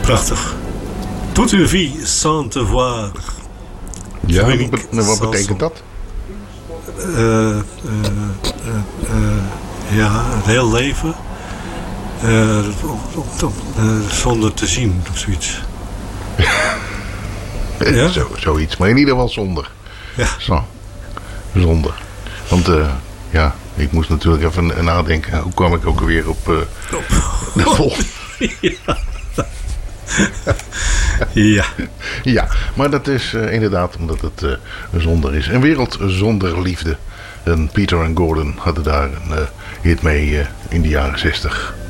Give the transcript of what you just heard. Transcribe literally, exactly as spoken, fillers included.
Prachtig. Toute une vie sans te voir. Ja, wat, be- wat betekent dat? Uh, uh, uh, uh, ja, een heel leven. Uh, uh, zonder te zien of zoiets. Ja? Zo, zoiets, maar in ieder geval zonder. Ja. Zo. Zonder. Want uh, ja, ik moest natuurlijk even nadenken. Hoe kwam ik ook weer op uh, de volgende? Ja. Ja. Ja, maar dat is uh, inderdaad omdat het uh, zonder is. Een wereld zonder liefde. En Peter en Gordon hadden daar een uh, hit mee uh, in de jaren zestig.